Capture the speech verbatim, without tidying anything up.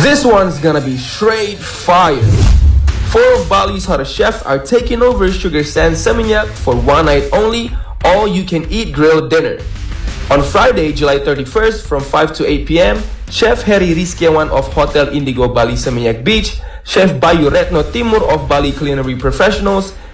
This one's gonna be straight fire. Four of Bali's hottest chefs are taking over Sugar Sand Seminyak for one night only, all-you-can-eat grilled dinner. On Friday, July thirty-first from five to eight p m, Chef Heri Rizkiawan of Hotel Indigo Bali Seminyak Beach, Chef Bayu Retno Timur of Bali Culinary Professionals,